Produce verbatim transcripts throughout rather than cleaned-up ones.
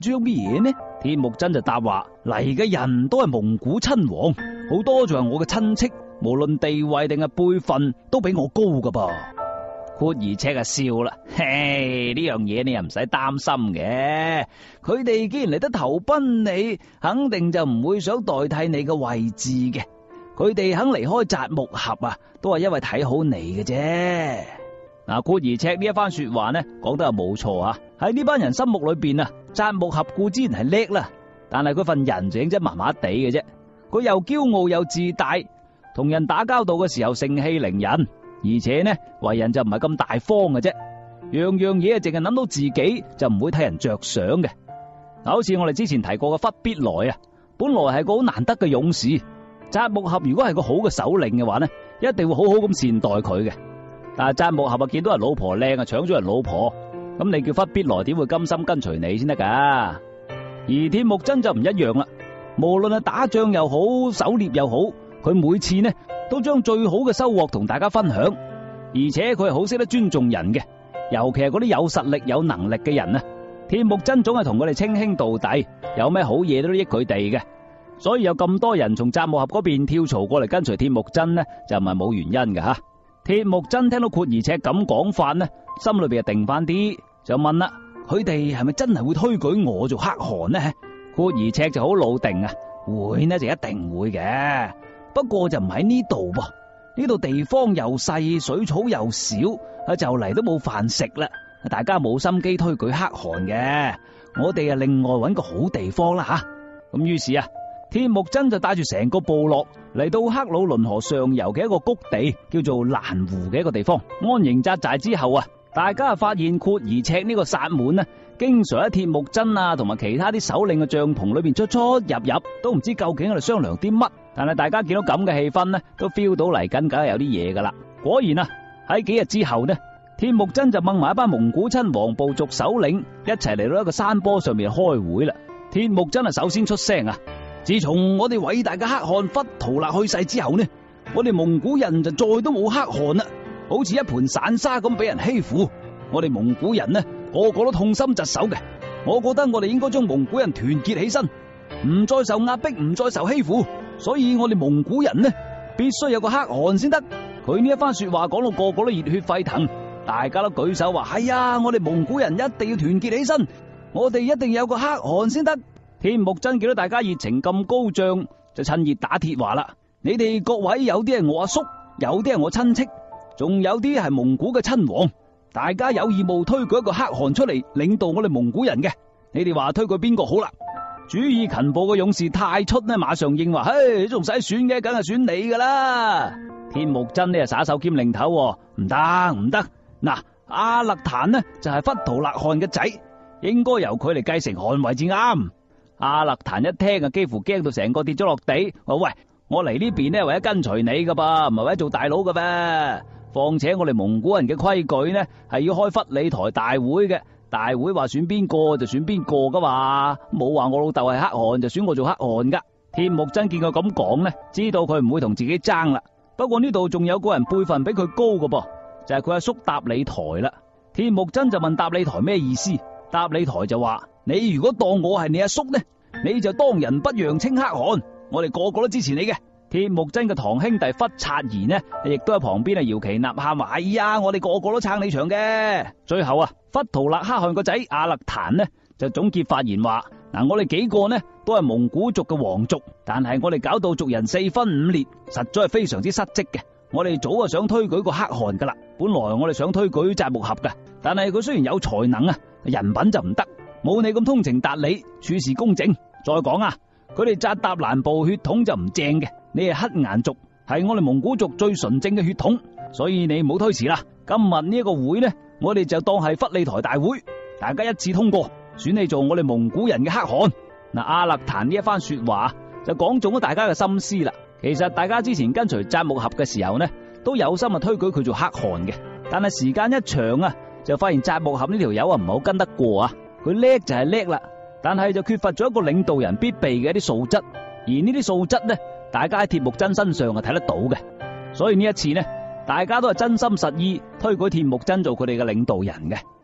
張乜嘢呢？鐵木真就答話：嚟嘅人都係蒙古親王，好多仲係我嘅親戚，無論地位定係輩分都比我高噶噃。闊兒赤啊笑啦，嘿，呢樣嘢你又唔使擔心嘅。佢哋既然嚟得投奔你，肯定就唔會想代替你嘅位置嘅。佢哋肯離開扎木合啊，都係因為睇好你嘅啫。嗱，闊兒赤呢一番說話呢，講得係冇錯啊。喺呢班人心目裏邊啊，扎木合固之然係叻啦，但係佢份人就真麻麻地嘅啫。佢又驕傲又自大，同人打交道嘅時候盛氣凌人。而且呢，為人就唔係咁大方嘅啫，樣樣嘢淨係諗到自己，就唔會替人着想嘅。好似我哋之前提過嘅忽必來啊，本來係個好難得嘅勇士，扎木合如果係個好嘅首領嘅話呢，一定會好好咁善待佢嘅。但係扎木合啊，見到人老婆靚啊，搶咗人老婆，咁你叫忽必來點會甘心跟隨你先得噶？而鐵木真就唔一樣啦，無論係打仗又好，狩獵又好，佢每次呢，都將最好嘅收穫同大家分享，而且佢係好識得尊重人嘅，尤其係嗰啲有實力有能力嘅人啊。鐵木真總係同佢哋稱兄道弟，有咩好嘢都益佢哋嘅，所以有咁多人從扎木合嗰邊跳槽過嚟跟隨鐵木真呢，就唔係冇原因嘅吓。鐵木真聽到闊兒赤咁講法呢，心裏邊就定翻啲，就問啦：佢哋係咪真係會推舉我做可汗呢？闊兒赤就好老定啊，會呢就一定會嘅。不過就唔喺呢度噃，呢度地方又細，水草又少，啊就嚟都冇飯食啦，大家冇心機推舉可汗嘅，我哋啊另外搵個好地方啦吓。咁於是啊，鐵木真就帶住成個部落嚟到克魯倫河上游嘅一個谷地，叫做蘭湖嘅一個地方安營紮寨之後啊，大家啊發現闊兒赤呢個薩滿啊，經常喺鐵木真啊同埋其他啲首領嘅帳篷裏邊出出入入，都唔知究竟喺度商量啲乜。但係大家見到咁嘅氣氛呢，都 feel 到嚟緊，梗係有啲嘢噶啦。果然啊，喺幾日之後呢，鐵木真就掹埋一班蒙古親王部族首領一齊嚟到一個山坡上面開會啦。鐵木真啊首先出聲啊，自從我哋偉大嘅可汗忽圖勒去世之後呢，我哋蒙古人就再都冇可汗啦，好似一盤散沙咁俾人欺負。我哋蒙古人呢，個個都痛心疾首嘅。我覺得我哋應該將蒙古人團結起身，唔再受壓迫，唔再受欺負。所以我哋蒙古人呢，必須有個可汗先得。佢呢一番說話講到個個都熱血沸騰，大家都舉手話：係啊，我哋蒙古人一定要團結起身，我哋一定要有個可汗先得。鐵木真見到大家熱情咁高漲，就趁熱打鐵話啦：你哋各位有啲係我阿叔，有啲係我親戚，仲有啲係蒙古嘅親王，大家有義務推舉一個可汗出嚟領導我哋蒙古人嘅。你哋話推舉邊個好啦？主意勤暴嘅勇士太出呢，馬上應話：嘿，仲使選嘅，梗係選你噶啦！鐵木真呢就耍手兼擰頭，唔得唔得，嗱，阿勒坦呢就係忽圖勒汗嘅仔，應該由佢嚟繼承汗位至啱。阿勒坦一聽啊，幾乎驚到成個跌咗落地，話：喂，我嚟呢邊呢為咗跟隨你噶噃，唔係為咗做大佬噶噃。況且我哋蒙古人嘅規矩呢係要開忽里台大會嘅。大會話選邊個就選邊個噶嘛，冇話我老豆係可汗就選我做可汗噶。鐵木真見佢咁講呢，知道佢唔會同自己爭啦。不過呢度仲有個人輩分比佢高噶噃，就係佢阿叔達里台啦。鐵木真就問達里台咩意思，達里台就話：你如果當我係你阿叔呢，你就當仁不讓稱可汗，我哋個個都支持你嘅。鐵木真嘅堂兄弟忽察兒呢，亦都喺旁邊啊搖旗吶喊話：哎呀，我哋個個都撐你場嘅。最後啊，忽圖勒可汗個仔阿勒坦呢就總結發言話：嗱，我哋幾個呢都係蒙古族嘅皇族，但係我哋搞到族人四分五裂，實在係非常之失職嘅。我哋早啊想推舉個可汗噶啦，本來我哋想推舉扎木合噶，但係佢雖然有才能啊，人品就唔得，冇你咁通情達理，處事公正。再講啊，佢哋扎達蘭部血統就唔正嘅。你係黑顏族，係我哋蒙古族最純正嘅血統，所以你唔好推遲啦。今日呢一個會呢，我哋就當係忽里台大會，大家一致通過，選你做我哋蒙古人嘅可汗。嗱，阿勒坦呢一番說話就講中咗大家嘅心思啦。其實大家之前跟隨扎木合嘅時候呢，都有心啊推舉佢做可汗嘅，但係時間一長啊，就發現扎木合呢條友啊唔係好跟得過啊。佢叻就係叻啦，但係就缺乏咗一個領導人必備嘅一啲素質，而呢啲素質呢，大家喺鐵木真身上係睇得到嘅。所以呢一次呢，大家都係真心實意推舉鐵木真做佢哋嘅領導人嘅。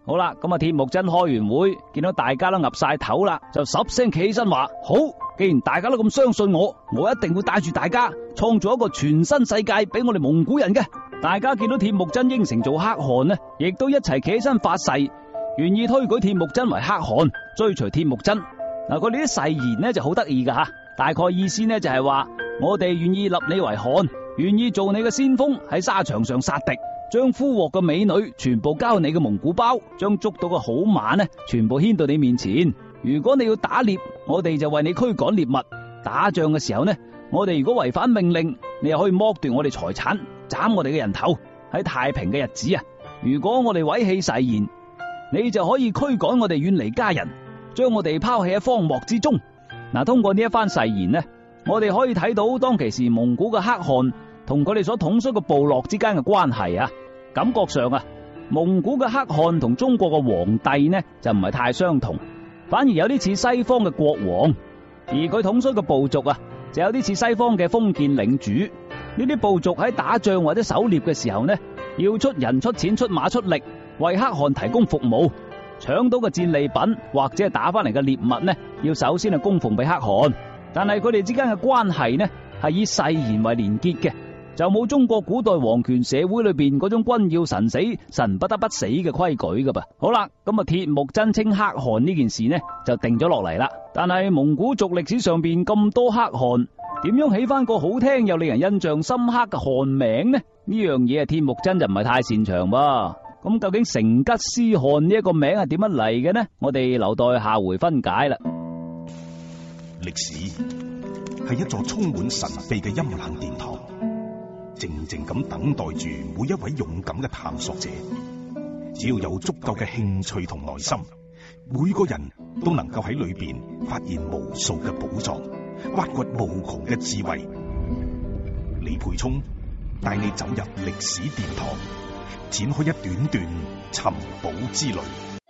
好啦，咁啊，鐵木真開完會，見到大家都岌晒頭啦，就十聲企起身話：好，既然大家都咁相信我，我一定會帶住大家創造一個全新世界俾我哋蒙古人嘅。大家見到鐵木真應承做可汗呢，亦都一齊企起身發誓，願意推舉鐵木真為可汗，追隨鐵木真。嗱，佢哋啲誓言呢就好得意噶吓，大概意思呢就係話，我哋願意立你為汗，願意做你嘅先鋒，喺沙場上殺敵，將俘獲嘅美女全部交你嘅蒙古包，將捉到嘅好馬呢全部牽到你面前。如果你要打獵，我哋就為你驅趕獵物；打仗嘅時候呢，我哋如果違反命令，你又可以剝奪我哋財產，斬我哋嘅人頭。喺太平嘅日子啊，如果我哋違棄誓言，你就可以驅趕我哋遠離家人，將我哋拋棄喺荒漠之中。嗱，通過呢一番誓言呢，我哋可以睇到當其時蒙古嘅可汗同佢哋所統率嘅部落之間嘅關係啊。感覺上啊，蒙古嘅可汗同中國嘅皇帝呢就唔係太相同，反而有啲似西方嘅國王，而佢統率嘅部族啊就有啲似西方嘅封建領主。呢啲部族喺打仗或者狩獵嘅時候呢，要出人出錢出馬出力為可汗提供服務，搶到嘅戰利品或者係打翻嚟嘅獵物呢，要首先係供奉俾可汗。但係佢哋之間嘅關係呢係以誓言為連結嘅，就冇中國古代皇權社會裏邊嗰種君要臣死臣不得不死嘅規矩噶噃。好啦，咁啊鐵木真稱可汗呢件事呢就定咗落嚟啦。但係蒙古族歷史上邊咁多可汗，點樣起翻個好聽又令人印象深刻嘅汗名呢？呢樣嘢啊鐵木真就唔係太擅長噃。咁究竟成吉思汗呢一個名係點樣嚟嘅呢？我哋留待下回分解啦。 歷史係一座充滿神秘嘅陰冷殿堂，靜靜咁等待住每一位勇敢嘅探索者。只要有足夠嘅興趣同耐心，每個人都能夠喺裏邊發現無數嘅寶藏，挖掘無窮嘅智慧。李培聰帶你走入歷史殿堂，展開一段段尋寶之旅。